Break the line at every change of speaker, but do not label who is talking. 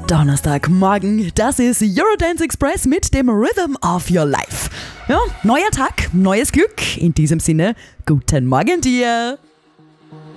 Donnerstagmorgen, das ist Eurodance Express mit dem Rhythm of Your Life. Ja, neuer Tag, neues Glück. In diesem Sinne, guten Morgen dir.